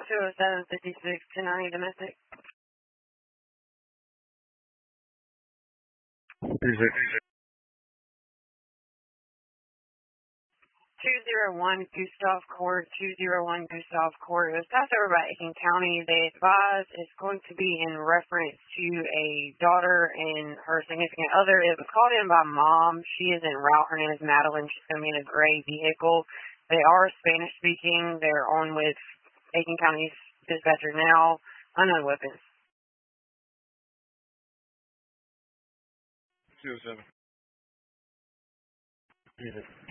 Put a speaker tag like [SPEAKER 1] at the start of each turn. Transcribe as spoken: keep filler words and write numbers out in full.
[SPEAKER 1] two oh seven, fifty-six, ten ninety domestic.
[SPEAKER 2] fifty-six.
[SPEAKER 1] two oh one Gustav Court, two oh one Gustav Court. It was passed over by Aiken County. They advised it's going to be in reference to a daughter and her significant other. It was called in by mom. She is en route. Her name is Madeline. She's going to be in a gray vehicle. They are Spanish speaking. They're on with Aiken County's dispatcher now. Unknown weapons.
[SPEAKER 2] two oh seven.